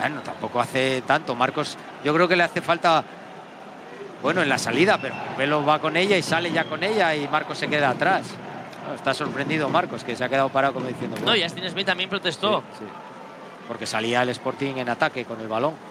Bueno, tampoco hace tanto. Marcos, yo creo que le hace falta, bueno, en la salida, pero Velo va con ella y sale ya con ella y Marcos se queda atrás. Bueno, está sorprendido Marcos, que se ha quedado parado como diciendo... No, y Justin Smith también protestó. Sí, sí. Porque salía el Sporting en ataque con el balón.